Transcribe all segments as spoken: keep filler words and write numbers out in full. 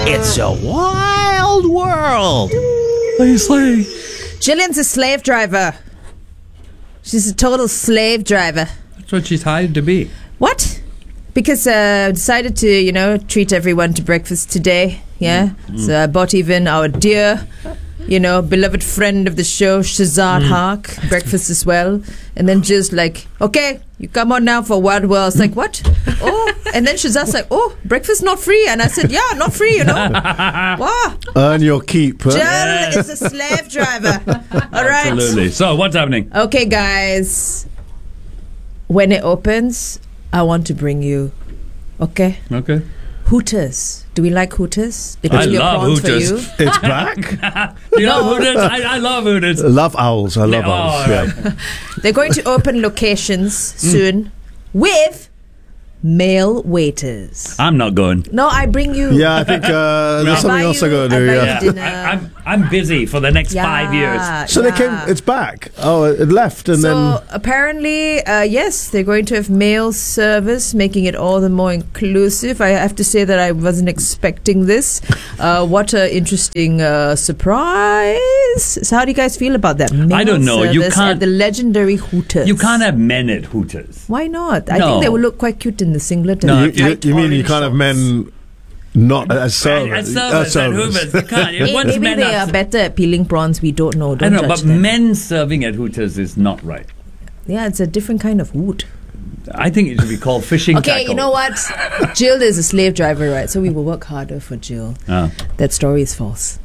It's a wild world. He's like, Jillian's a slave driver. She's a total slave driver. that's what she's hired to be. What? Because uh, I decided to, you know, treat everyone to breakfast today. Yeah. Mm. So I bought even our dear, you know, beloved friend of the show, Shazad mm. Hark, breakfast as well. And then just like, okay, you come on now for Wild World. I was like, what? Oh. And then Shazad's like, oh, breakfast not free. And I said, yeah, not free, you know. Wow. Earn your keep. Huh? Jill yes. is a slave driver. All right. Absolutely. So what's happening? Okay, guys. When it opens, I want to bring you, okay? Okay. Hooters. Do we like Hooters? They I bring your love prawns Hooters. For you. It's back. Do you love Hooters? I, I love Hooters. I love owls. I love Oh, owls. right. Yeah. They're going to open locations soon mm. with male waiters. I'm not going. No, I bring you. Yeah, I think uh, there's something else I got to do. Yeah. Yeah. I, I'm I'm busy for the next yeah, five years. So yeah. they came. It's back. Oh, it left and so then. apparently, uh, yes, they're going to have male service, making it all the more inclusive. I have to say that I wasn't expecting this. Uh, what an interesting uh, surprise! So how do you guys feel about that? Male I don't know. You service can't. at the legendary Hooters. You can't have men at Hooters. Why not? I No. think they would look quite cute in the singlet. No, and You, you, tight you mean you orange can't have shorts. men not as servers? As servers at Hooters, you can't. Maybe, Once maybe men they are, are better at peeling prawns. We don't know. I Don't don't know, judge but them. men serving at Hooters is not right. Yeah, it's a different kind of hoot. I think it should be called fishing Okay, tackle. you know what? Jill is a slave driver, right? So we will work harder for Jill. Ah. That story is false.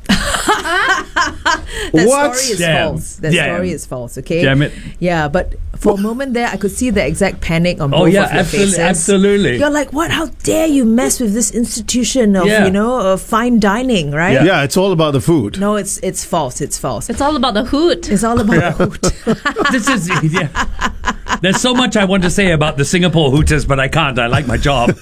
that What? story is Damn. false. That Damn. story is false, okay? Damn it. Yeah, but for a moment there, I could see the exact panic on Oh both yeah, of your absolutely, faces. absolutely. You're like, what? How dare you mess with this institution of, Yeah. you know, of fine dining, right? Yeah. Yeah, it's all about the food. No, it's it's false. It's false. It's all about the hoot. It's all about the hoot. This is yeah. There's so much I want to say about the Singapore Hooters, but I can't. I like my job.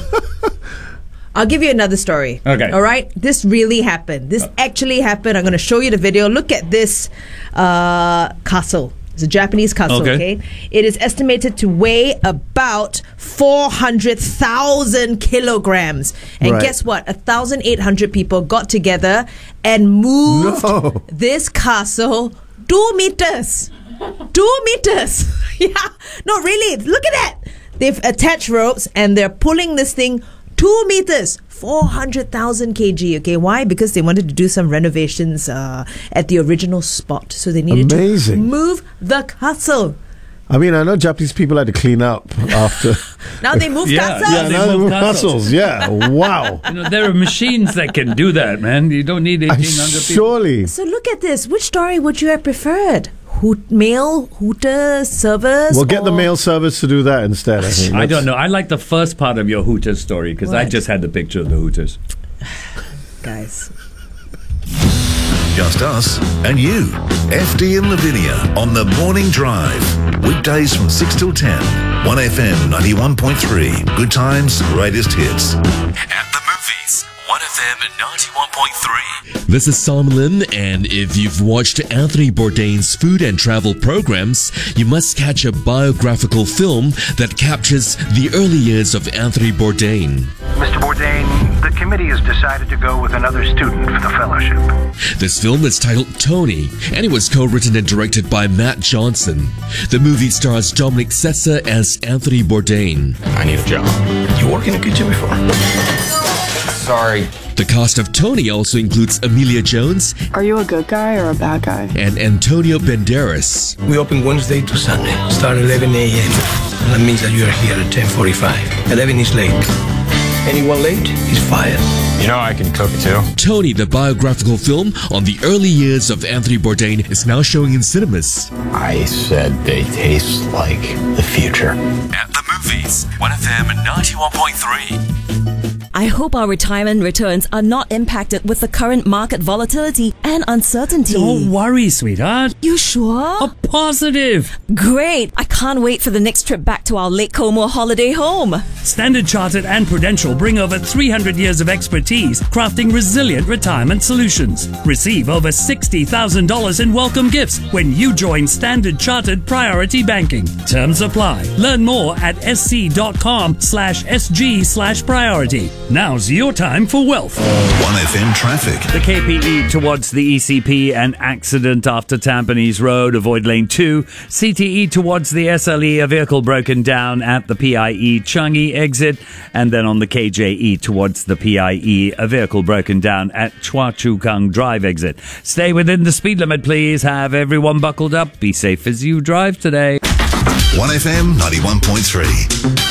I'll give you another story. Okay. All right? This really happened. This actually happened. I'm going to show you the video. Look at this uh, castle. It's a Japanese castle, Okay. okay? It is estimated to weigh about four hundred thousand kilograms. And Right. guess what? one thousand eight hundred people got together and moved No. this castle two meters. Two meters. Yeah. No, really. Look at that. They've attached ropes and they're pulling this thing two meters. four hundred thousand kilograms. Okay, why? Because they wanted to do some renovations uh, at the original spot. So they needed Amazing. to move the castle. I mean, I know Japanese people had to clean up after. Now they move Yeah, castles. yeah, they now they move move castles. castles. Yeah, wow. You know, there are machines that can do that, man. You don't need I'm eighteen hundred people. surely. So look at this. Which story would you have preferred? Hoot, male, hooter, servers? We'll get the or- mail service to do that instead. I think. I That's- don't know. I like the first part of your Hooters story because I What? just had the picture of the Hooters. Guys. Just us and you. F D and Lavinia on The Morning Drive. Weekdays from six till ten. one F M ninety-one point three. Good times, greatest hits. At the movies, one F M ninety-one point three. This is Solomon Lim, and if you've watched Anthony Bourdain's food and travel programs, you must catch a biographical film that captures the early years of Anthony Bourdain. Mister Bourdain, the committee has decided to go with another student for the fellowship. This film is titled Tony, and it was co-written and directed by Matt Johnson. The movie stars Dominic Sessa as Anthony Bourdain. I need a job. You worked in a kitchen before? Sorry. The cast of Tony also includes Amelia Jones Are you a good guy or a bad guy? and Antonio Banderas. We open Wednesday to Sunday. Start eleven a.m. That means that you are here at ten forty-five. eleven is late. Anyone late is fired. You know I can cook too. Tony, the biographical film on the early years of Anthony Bourdain, is now showing in cinemas. I said they taste like the future. At the movies, one F M ninety-one point three. I hope our retirement returns are not impacted with the current market volatility and uncertainty. Don't worry, sweetheart. You sure? A positive. Great. I can't wait for the next trip back to our Lake Como holiday home. Standard Chartered and Prudential bring over three hundred years of expertise crafting resilient retirement solutions. Receive over sixty thousand dollars in welcome gifts when you join Standard Chartered Priority Banking. Terms apply. Learn more at sc.com slash sg slash priority. Now's your time for wealth. one F M traffic. The K P E towards the E C P, an accident after Tampines Road, avoid lane two. C T E towards the S L E, a vehicle broken down at the P I E Changi exit. And then on the K J E towards the P I E, a vehicle broken down at Chua Chu Kang Drive exit. Stay within the speed limit, please. Have everyone buckled up. Be safe as you drive today. one F M ninety-one point three.